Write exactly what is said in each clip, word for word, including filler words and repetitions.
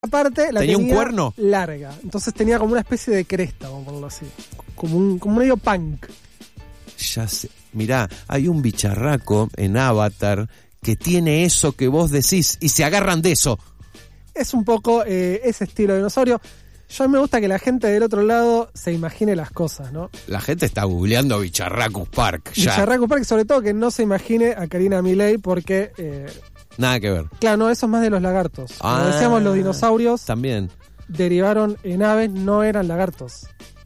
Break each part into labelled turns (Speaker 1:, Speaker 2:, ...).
Speaker 1: parte la
Speaker 2: ¿Tenía
Speaker 1: tenía
Speaker 2: un cuerno?
Speaker 1: larga. Entonces tenía como una especie de cresta, vamos a ponerlo así. Como un como medio punk.
Speaker 2: Ya sé. Mirá, hay un bicharraco en Avatar que tiene eso que vos decís y se agarran de eso.
Speaker 1: Es un poco eh, ese estilo de dinosaurio. Yo a mí me gusta que la gente del otro lado se imagine las cosas, ¿no?
Speaker 2: La gente está googleando Bicharracus Park. Ya.
Speaker 1: Bicharracus Park, sobre todo que no se imagine a Karina Milei porque... Eh,
Speaker 2: Nada que ver.
Speaker 1: claro, no, eso es más de los lagartos. Como
Speaker 2: Ah,
Speaker 1: decíamos, los dinosaurios
Speaker 2: también.
Speaker 1: derivaron en aves, no eran lagartos.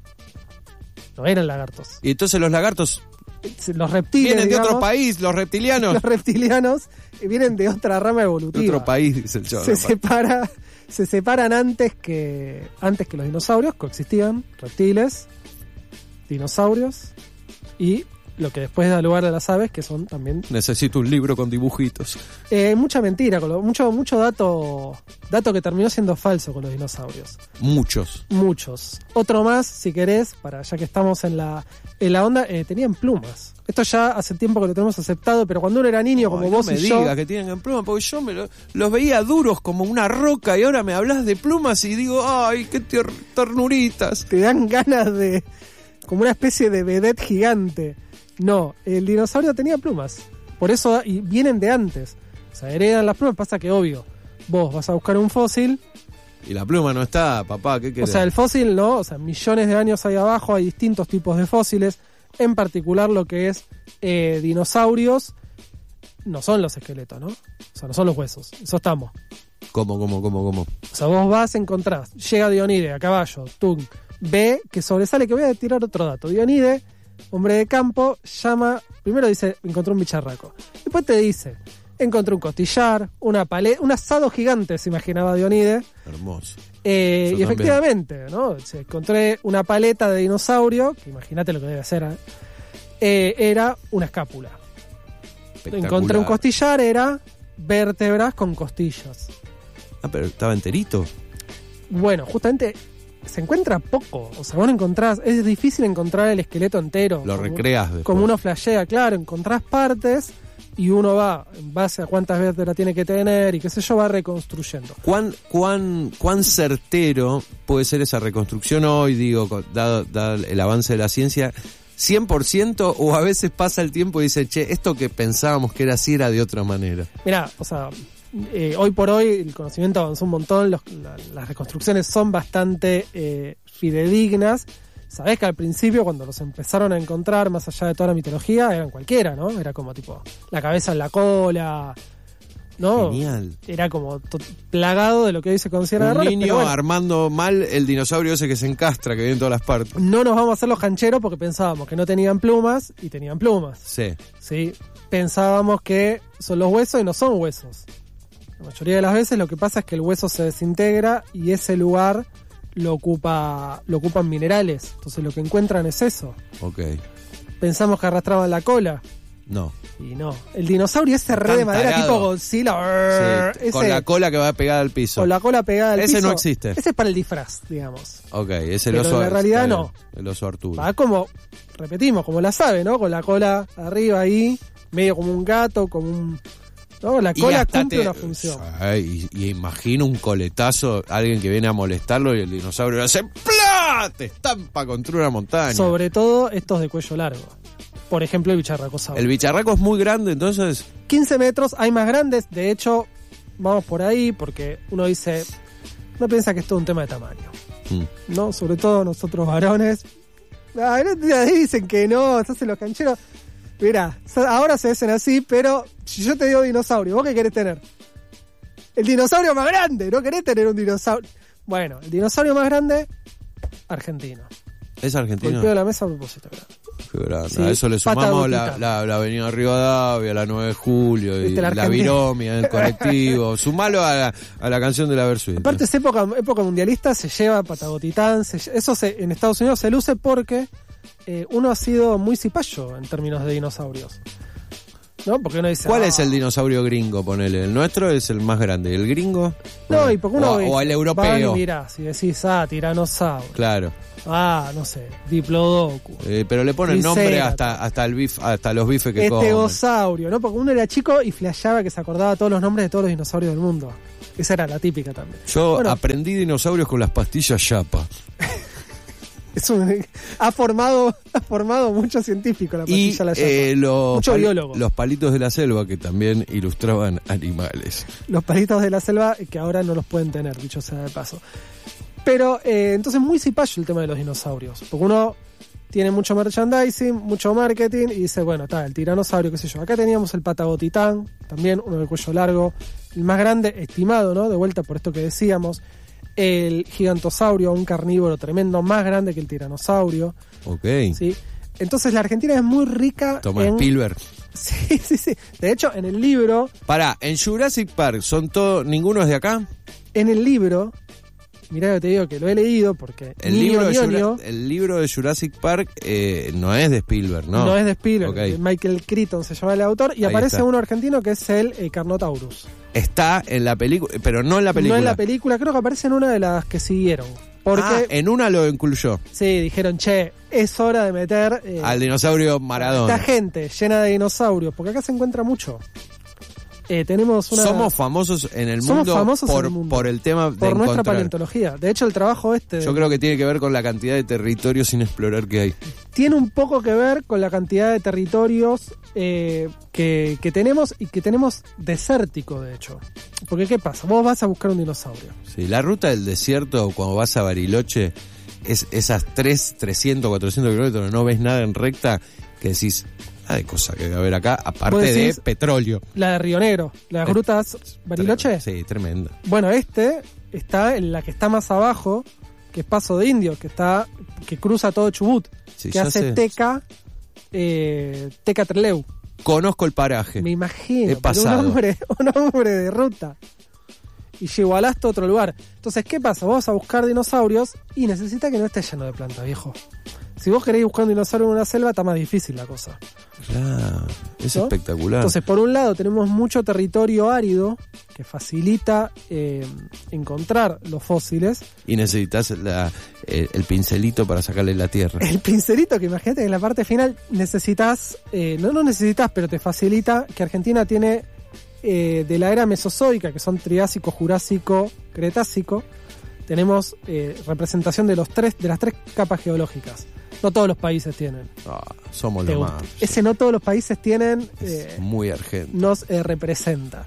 Speaker 1: No eran lagartos.
Speaker 2: Y entonces los lagartos
Speaker 1: Los reptiles,
Speaker 2: vienen de
Speaker 1: digamos,
Speaker 2: otro país, los reptilianos.
Speaker 1: Los reptilianos vienen de otra rama
Speaker 2: De
Speaker 1: evolutiva.
Speaker 2: otro país, dice el chorro.
Speaker 1: Se separa, se separan antes que antes que los dinosaurios, coexistían reptiles, dinosaurios y lo que después da lugar a las aves, que son también
Speaker 2: Necesito un libro con dibujitos.
Speaker 1: eh, mucha mentira, con lo, mucho mucho dato dato que terminó siendo falso con los dinosaurios.
Speaker 2: Muchos.
Speaker 1: Muchos. Otro más, si querés, para ya que estamos en la en la onda, eh, tenían plumas. Esto ya hace tiempo que lo tenemos aceptado, pero cuando uno era niño, como
Speaker 2: Ay,
Speaker 1: vos
Speaker 2: no me
Speaker 1: y yo,
Speaker 2: digas que tienen plumas, porque yo me lo- los veía duros como una roca y ahora me hablas de plumas y digo, ay, qué tier- ternuritas.
Speaker 1: te dan ganas de... como una especie de vedette gigante. No, el dinosaurio tenía plumas. Por eso, y vienen de antes. O sea, heredan las plumas, pasa que obvio, vos vas a buscar un fósil,
Speaker 2: Y la pluma no está, papá, ¿qué
Speaker 1: o
Speaker 2: querés?
Speaker 1: sea, el fósil no, o sea, millones de años ahí abajo hay distintos tipos de fósiles, en particular lo que es eh, dinosaurios, no son los esqueletos, ¿no? O sea, no son los huesos, eso estamos.
Speaker 2: ¿Cómo, cómo, cómo, cómo?
Speaker 1: O sea, vos vas, encontrás, llega Dionide a caballo, tum, ve que sobresale, que voy a tirar otro dato. Dionide, hombre de campo, llama, primero dice, encontró un bicharraco. Después te dice, encontré un costillar, una paleta, un asado gigante, se imaginaba Dionide.
Speaker 2: Hermoso.
Speaker 1: Eh,
Speaker 2: Yo
Speaker 1: y
Speaker 2: también.
Speaker 1: efectivamente, ¿no? O sea, encontré una paleta de dinosaurio, que imagínate lo que debe ser, ¿eh? Eh, era una escápula.
Speaker 2: Espectacular.
Speaker 1: Encontré un costillar, era vértebras con costillas.
Speaker 2: Ah, pero estaba enterito.
Speaker 1: Bueno, justamente se encuentra poco, o sea, vos no encontrás, es difícil encontrar el esqueleto entero.
Speaker 2: Lo
Speaker 1: como,
Speaker 2: recreas después.
Speaker 1: como uno flashea, claro, encontrás partes y uno va, en base a cuántas vértebras tiene que tener y qué sé yo, va reconstruyendo.
Speaker 2: ¿Cuán, cuán, ¿Cuán certero puede ser esa reconstrucción hoy, digo, con- dado, dado el avance de la ciencia? ¿cien por ciento o a veces pasa el tiempo y dice, che, esto que pensábamos que era así era de otra manera?
Speaker 1: Mirá, o sea, eh, hoy por hoy el conocimiento avanzó un montón, los- la- las reconstrucciones son bastante eh, fidedignas. Sabés que al principio, cuando los empezaron a encontrar, más allá de toda la mitología, eran cualquiera, ¿no? Era como tipo la cabeza en la cola, ¿no?
Speaker 2: Genial.
Speaker 1: Era como to- plagado de lo que hoy se considera
Speaker 2: Un
Speaker 1: errores,
Speaker 2: niño
Speaker 1: pero bueno,
Speaker 2: armando mal el dinosaurio ese que se encastra, que viene en todas las partes.
Speaker 1: no nos vamos a hacer los cancheros porque pensábamos que no tenían plumas y tenían plumas.
Speaker 2: Sí.
Speaker 1: ¿Sí? Pensábamos que son los huesos y no son huesos. La mayoría de las veces lo que pasa es que el hueso se desintegra y ese lugar lo ocupa lo ocupan minerales. Entonces lo que encuentran es eso.
Speaker 2: Ok.
Speaker 1: Pensamos que arrastraban la cola
Speaker 2: No.
Speaker 1: y no. El dinosaurio ese re
Speaker 2: Tan
Speaker 1: de madera
Speaker 2: tarado.
Speaker 1: tipo Godzilla.
Speaker 2: Sí,
Speaker 1: ese,
Speaker 2: con la cola que va pegada al piso.
Speaker 1: con la cola pegada al
Speaker 2: Ese
Speaker 1: piso.
Speaker 2: no existe.
Speaker 1: Ese es para el disfraz, digamos.
Speaker 2: Ok, es el
Speaker 1: Pero
Speaker 2: oso.
Speaker 1: en la realidad
Speaker 2: está
Speaker 1: no.
Speaker 2: bien, El oso Arturo.
Speaker 1: Va como, repetimos, como las aves, ¿no? Con la cola arriba ahí, medio como un gato, como un... ¿no? La
Speaker 2: Y
Speaker 1: cola
Speaker 2: hasta
Speaker 1: cumple
Speaker 2: te-
Speaker 1: una función.
Speaker 2: Ay, y, y imagino un coletazo, alguien que viene a molestarlo y el dinosaurio le hace ¡plá! Te estampa contra una montaña.
Speaker 1: Sobre todo estos de cuello largo. Por ejemplo, el bicharracosaurio.
Speaker 2: El bicharraco es muy grande, entonces.
Speaker 1: quince metros, hay más grandes. De hecho, vamos por ahí porque uno dice, no piensa que es todo un tema de tamaño.
Speaker 2: mm,
Speaker 1: ¿No? Sobre todo nosotros varones. Ay, no te dicen que no, se hacen los cancheros. Mirá, ahora se hacen así, pero si yo te digo dinosaurio, ¿vos qué querés tener? El dinosaurio más grande, ¿no querés tener un dinosaurio? Bueno, el dinosaurio más grande, argentino.
Speaker 2: Es argentino.
Speaker 1: Golpeo la mesa a propósito, claro.
Speaker 2: Qué grande.
Speaker 1: Sí,
Speaker 2: A eso le
Speaker 1: pata
Speaker 2: sumamos la,
Speaker 1: gotita.
Speaker 2: la, la avenida Rivadavia, la nueve de julio, y
Speaker 1: Viste, la
Speaker 2: la,
Speaker 1: Argentina.
Speaker 2: viromia, el colectivo. Sumalo a la, a la canción de la Versuit.
Speaker 1: Aparte es época, época mundialista, se lleva Patagotitán, se lle- eso se, en Estados Unidos se luce porque eh, uno ha sido muy cipayo en términos de dinosaurios. ¿no? Porque uno dice...
Speaker 2: ¿Cuál
Speaker 1: ah,
Speaker 2: es el dinosaurio gringo, ponele? El nuestro es el más grande. ¿El gringo?
Speaker 1: No, y porque uno...
Speaker 2: O, o el europeo.
Speaker 1: Mira, si decís, ah, tiranosaurio.
Speaker 2: Claro.
Speaker 1: Ah, no sé, diplodocus.
Speaker 2: Eh, pero le ponen nombre hasta hasta el bif, hasta los bifes que comen.
Speaker 1: Estegosaurio, ¿no? Porque uno era chico y flasheaba que se acordaba todos los nombres de todos los dinosaurios del mundo. Esa era la típica también.
Speaker 2: Yo
Speaker 1: bueno,
Speaker 2: aprendí dinosaurios con las pastillas Yapa.
Speaker 1: Es un, ha formado ha formado mucho científico la
Speaker 2: Y
Speaker 1: pastilla la Yapa.
Speaker 2: eh, los,
Speaker 1: Mucho
Speaker 2: pali-
Speaker 1: biólogo.
Speaker 2: los palitos de la selva que también ilustraban animales.
Speaker 1: Los palitos de la selva que ahora no los pueden tener, dicho sea de paso. Pero eh, entonces muy cipayo el tema de los dinosaurios, porque uno tiene mucho merchandising, mucho marketing y dice, bueno, está el tiranosaurio, qué sé yo. Acá teníamos el patagotitán, también uno de cuello largo, el más grande, estimado, ¿no? De vuelta por esto que decíamos. El gigantosaurio, un carnívoro tremendo, más grande que el tiranosaurio.
Speaker 2: Ok.
Speaker 1: ¿Sí? Entonces la Argentina es muy rica
Speaker 2: Toma
Speaker 1: en...
Speaker 2: Spielberg.
Speaker 1: Sí, sí, sí. De hecho, en el libro...
Speaker 2: Pará, en Jurassic Park, ¿son todos, ninguno es de acá?
Speaker 1: En el libro... Mirá que te digo que lo he leído porque...
Speaker 2: El,
Speaker 1: Niño,
Speaker 2: libro, de
Speaker 1: Ñoño,
Speaker 2: Jura- el libro de Jurassic Park eh, no es de Spielberg, ¿no?
Speaker 1: no es de Spielberg,
Speaker 2: Ok.
Speaker 1: de Michael Crichton se llama el autor, y
Speaker 2: Ahí
Speaker 1: aparece
Speaker 2: está.
Speaker 1: uno argentino que es el eh, Carnotaurus.
Speaker 2: Está en la película, pero no en la película.
Speaker 1: No en la película, creo que aparece en una de las que siguieron. Porque,
Speaker 2: Ah, en una lo incluyó.
Speaker 1: sí, dijeron, che, es hora de meter... eh,
Speaker 2: Al dinosaurio Maradona.
Speaker 1: esta gente llena de dinosaurios, porque acá se encuentra mucho. Eh, tenemos una...
Speaker 2: Somos famosos en el
Speaker 1: Somos
Speaker 2: mundo,
Speaker 1: famosos en
Speaker 2: por,
Speaker 1: el mundo.
Speaker 2: por el tema de
Speaker 1: por nuestra
Speaker 2: encontrar.
Speaker 1: paleontología. De hecho, el trabajo este...
Speaker 2: Yo creo que tiene que ver con la cantidad de territorios sin explorar que hay.
Speaker 1: tiene un poco que ver con la cantidad de territorios eh, que, que tenemos y que tenemos desértico, de hecho. Porque, ¿qué pasa? Vos vas a buscar un dinosaurio.
Speaker 2: Sí, la ruta del desierto, cuando vas a Bariloche, es esas tres, trescientos, cuatrocientos kilómetros, no ves nada en recta, que decís, ah, de cosa que hay que ver acá, aparte
Speaker 1: ¿Vos
Speaker 2: de
Speaker 1: decís?
Speaker 2: petróleo.
Speaker 1: La de Río Negro, las
Speaker 2: Eh,
Speaker 1: grutas Bariloche.
Speaker 2: Sí, tremenda.
Speaker 1: Bueno, este está en la que está más abajo, que es Paso de Indios, que está que cruza todo Chubut,
Speaker 2: Sí,
Speaker 1: que
Speaker 2: ya
Speaker 1: hace
Speaker 2: sé.
Speaker 1: Teca, eh, Teca Treleu.
Speaker 2: Conozco el paraje.
Speaker 1: Me imagino,
Speaker 2: He
Speaker 1: pero
Speaker 2: pasado.
Speaker 1: un hombre, un hombre de ruta. Y llegó a otro lugar. Entonces, ¿qué pasa? Vos vas a buscar dinosaurios y necesita que no esté lleno de plantas, viejo. Si vos querés buscar un dinosaurio en una selva, está más difícil la cosa.
Speaker 2: Claro, es
Speaker 1: ¿No?
Speaker 2: espectacular.
Speaker 1: Entonces, por un lado, tenemos mucho territorio árido que facilita eh, encontrar los fósiles.
Speaker 2: Y necesitas la, eh, el pincelito para sacarle la tierra.
Speaker 1: El pincelito, que imagínate que en la parte final necesitas, eh, no no necesitas, pero te facilita que Argentina tiene eh, de la era mesozoica, que son Triásico, Jurásico, Cretácico, tenemos eh, representación de los tres de las tres capas geológicas. No todos los países tienen.
Speaker 2: Ah, somos
Speaker 1: Te
Speaker 2: lo
Speaker 1: gusta.
Speaker 2: más.
Speaker 1: Ese no todos los países tienen,
Speaker 2: Es
Speaker 1: eh,
Speaker 2: muy argentino.
Speaker 1: nos eh, representa.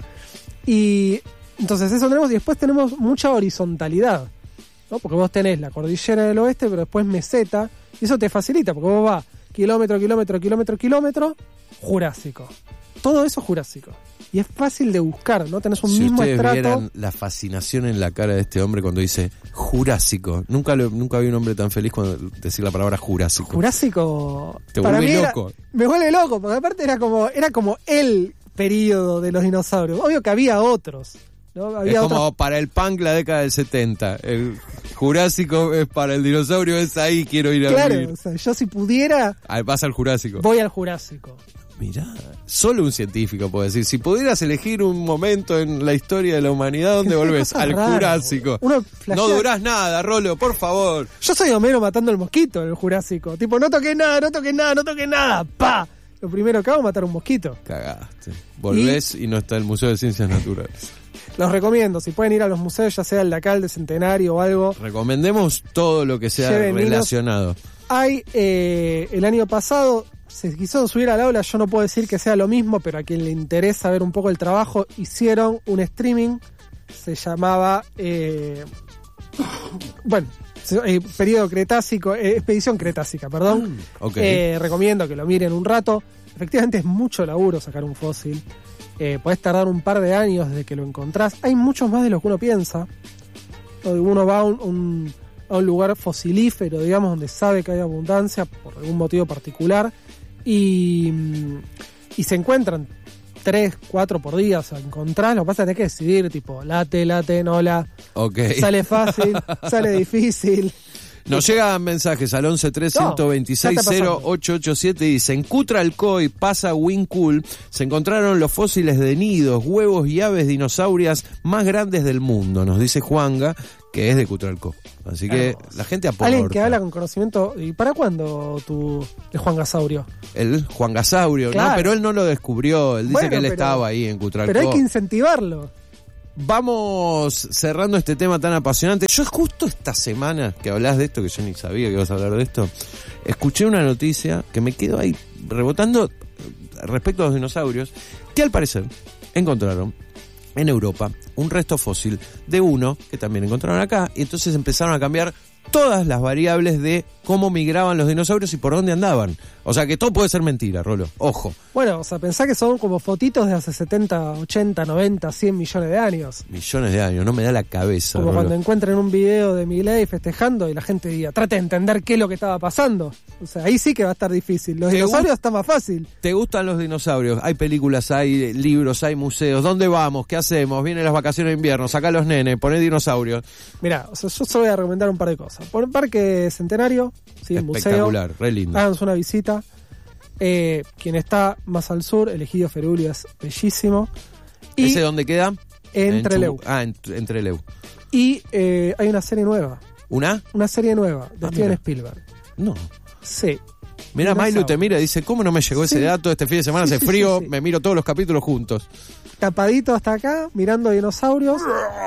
Speaker 1: Y entonces eso tenemos, y después tenemos mucha horizontalidad, ¿no? Porque vos tenés la cordillera del oeste, pero después meseta, y eso te facilita, porque vos vas kilómetro, kilómetro, kilómetro, kilómetro, Jurásico. Todo eso Jurásico. Y es fácil de buscar, ¿no? Tenés un
Speaker 2: Si
Speaker 1: mismo
Speaker 2: ustedes
Speaker 1: estrato.
Speaker 2: vieran la fascinación en la cara de este hombre cuando dice Jurásico. Nunca lo, nunca vi un hombre tan feliz cuando decir la palabra Jurásico.
Speaker 1: Jurásico.
Speaker 2: Te
Speaker 1: para
Speaker 2: vuelve
Speaker 1: mí era-
Speaker 2: loco.
Speaker 1: me vuelve loco, porque aparte era como, era como el periodo de los dinosaurios. Obvio que había otros, ¿no?
Speaker 2: Es
Speaker 1: Había
Speaker 2: como
Speaker 1: otros.
Speaker 2: para el punk la década del setenta. El Jurásico es para el dinosaurio, es ahí, quiero ir a
Speaker 1: Claro,
Speaker 2: vivir.
Speaker 1: o sea, yo si pudiera,
Speaker 2: Ah, vas al Jurásico.
Speaker 1: voy al Jurásico.
Speaker 2: Mirá, solo un científico puede decir. Si pudieras elegir un momento en la historia de la humanidad, ¿dónde volvés?
Speaker 1: Cosa
Speaker 2: Al
Speaker 1: rara,
Speaker 2: Jurásico.
Speaker 1: uno flashea-
Speaker 2: No durás nada, Rolo, por favor.
Speaker 1: Yo soy Homero matando al mosquito en el Jurásico. Tipo, no toqué nada, no toqué nada, no toqué nada. ¡Pa! Lo primero que hago es matar un mosquito.
Speaker 2: Cagaste. Volvés y, no está el Museo de Ciencias Naturales.
Speaker 1: Los recomiendo. Si pueden ir a los museos, ya sea el de acá, el de Centenario o algo.
Speaker 2: Recomendemos todo lo que sea
Speaker 1: Lleven niños.
Speaker 2: relacionado.
Speaker 1: Hay, eh, el año pasado, se quiso subir al aula. Yo no puedo decir que sea lo mismo, pero a quien le interesa ver un poco el trabajo, hicieron un streaming. Se llamaba... Eh, bueno... Eh, periodo Cretácico, eh, expedición Cretácica, perdón.
Speaker 2: Ok.
Speaker 1: Eh, recomiendo que lo miren un rato. Efectivamente es mucho laburo sacar un fósil. Eh, podés tardar un par de años desde que lo encontrás. Hay muchos más de lo que uno piensa. Uno va a un, un, a un lugar fosilífero, digamos, donde sabe que hay abundancia por algún motivo particular. Y, y se encuentran tres, cuatro por día. O sea, encontrás, lo que pasa es que tenés que decidir, tipo, late, late, no la.
Speaker 2: Ok.
Speaker 1: Sale fácil, sale difícil.
Speaker 2: Nos llegan mensajes al once tres uno dos seis cero ocho ocho siete y dice: en Cutralcoy, pasa Wincul, se encontraron los fósiles de nidos, huevos y aves dinosaurias más grandes del mundo, nos dice Juanga, que es de Cutralcó. Así que
Speaker 1: Hermoso.
Speaker 2: la gente aporta.
Speaker 1: Alguien que habla con conocimiento. ¿Y para cuándo tu el Juan Gasaurio?
Speaker 2: El Juan Gasaurio,
Speaker 1: Claro.
Speaker 2: no, pero él no lo descubrió, él dice
Speaker 1: Bueno,
Speaker 2: que él
Speaker 1: pero-
Speaker 2: estaba ahí en Cutralcó.
Speaker 1: Pero hay que incentivarlo.
Speaker 2: Vamos cerrando este tema tan apasionante. Yo justo esta semana que hablás de esto, que yo ni sabía que ibas a hablar de esto, escuché una noticia que me quedó ahí rebotando respecto a los dinosaurios, que al parecer encontraron en Europa un resto fósil de uno que también encontraron acá, y entonces empezaron a cambiar todas las variables de cómo migraban los dinosaurios y por dónde andaban. O sea que todo puede ser mentira, Rolo. Ojo.
Speaker 1: Bueno, o sea, pensá que son como fotitos de hace setenta, ochenta, noventa, cien millones de años.
Speaker 2: Millones de años, no me da la cabeza.
Speaker 1: Como
Speaker 2: Rolo.
Speaker 1: cuando encuentren un video de Milei festejando y la gente diga, trate de entender qué es lo que estaba pasando. O sea, ahí sí que va a estar difícil. Los
Speaker 2: ¿Te
Speaker 1: dinosaurios
Speaker 2: gusta?
Speaker 1: está más fácil.
Speaker 2: ¿Te gustan los dinosaurios? Hay películas, hay libros, hay museos. ¿Dónde vamos? ¿Qué hacemos? Vienen las vacaciones de invierno, sacá los nenes, poné dinosaurios.
Speaker 1: Mirá, o sea, yo solo voy a recomendar un par de cosas. Por el Parque Centenario, sí, el museo.
Speaker 2: Espectacular, re lindo.
Speaker 1: Háganos una visita. Eh, quien está más al sur, el Egidio Feruli, es bellísimo. Y
Speaker 2: ¿Ese dónde queda?
Speaker 1: en
Speaker 2: En
Speaker 1: Trelew.
Speaker 2: Chubut. Ah, en, en Trelew.
Speaker 1: Y eh, hay una serie nueva.
Speaker 2: ¿Una?
Speaker 1: Una serie nueva de
Speaker 2: Ah,
Speaker 1: Steven
Speaker 2: mira.
Speaker 1: Spielberg.
Speaker 2: No.
Speaker 1: Sí.
Speaker 2: Mira, Mailu
Speaker 1: Dinosaurio.
Speaker 2: te mira y dice, ¿cómo no me llegó ese
Speaker 1: Sí.
Speaker 2: dato? Este fin de semana
Speaker 1: Sí,
Speaker 2: hace
Speaker 1: sí,
Speaker 2: frío,
Speaker 1: sí, sí.
Speaker 2: me miro todos los capítulos juntos.
Speaker 1: Tapadito hasta acá, mirando dinosaurios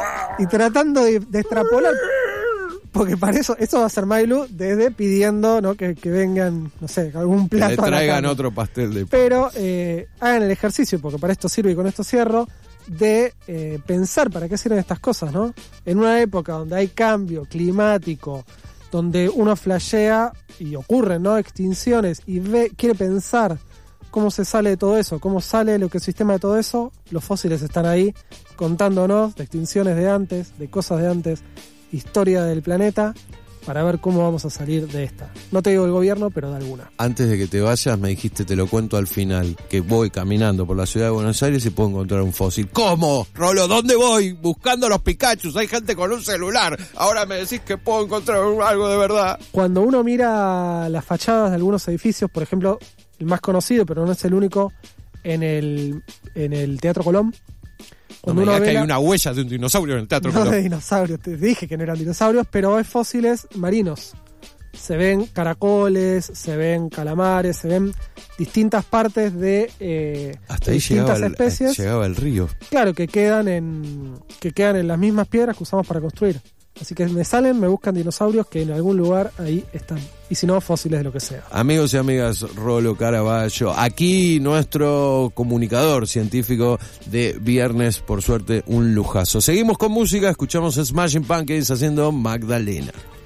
Speaker 1: y tratando de, de extrapolar. Porque para eso, eso va a ser Mailu desde pidiendo, ¿no? que, que vengan, no sé, algún
Speaker 2: Que
Speaker 1: plato
Speaker 2: le
Speaker 1: a la
Speaker 2: traigan
Speaker 1: cama.
Speaker 2: otro pastel de...
Speaker 1: Pero eh, hagan el ejercicio, porque para esto sirve y con esto cierro, de eh, pensar para qué sirven estas cosas, ¿no? En una época donde hay cambio climático, donde uno flashea y ocurren, ¿no? Extinciones y ve, quiere pensar cómo se sale de todo eso, cómo sale el ecosistema de todo eso, los fósiles están ahí contándonos de extinciones de antes, de cosas de antes, historia del planeta, para ver cómo vamos a salir de esta. No te digo el gobierno, pero de alguna.
Speaker 2: Antes de que te vayas me dijiste, te lo cuento al final, que voy caminando por la ciudad de Buenos Aires y puedo encontrar un fósil. ¿Cómo? Rolo, ¿dónde voy? Buscando a los Pikachus, hay gente con un celular. Ahora me decís que puedo encontrar un- algo de verdad.
Speaker 1: Cuando uno mira las fachadas de algunos edificios, por ejemplo, el más conocido, pero no es el único, en el, en el Teatro Colón,
Speaker 2: No
Speaker 1: cuando
Speaker 2: me
Speaker 1: uno
Speaker 2: digas
Speaker 1: ve
Speaker 2: que hay
Speaker 1: la-
Speaker 2: una huella de un dinosaurio en el Teatro
Speaker 1: no
Speaker 2: Colón.
Speaker 1: de dinosaurios, te dije que no eran dinosaurios, pero es fósiles marinos. Se ven caracoles, se ven calamares, se ven distintas partes de, eh,
Speaker 2: Hasta
Speaker 1: de
Speaker 2: ahí llegaba
Speaker 1: distintas
Speaker 2: el,
Speaker 1: especies.
Speaker 2: eh, llegaba el río.
Speaker 1: Claro, que quedan en que quedan en las mismas piedras que usamos para construir. Así que me salen, me buscan dinosaurios que en algún lugar ahí están. Y si no, fósiles de lo que sea.
Speaker 2: Amigos y amigas, Rolo Caraballo, aquí nuestro comunicador científico de viernes, por suerte, un lujazo. Seguimos con música, escuchamos Smashing Pumpkins haciendo Magdalena.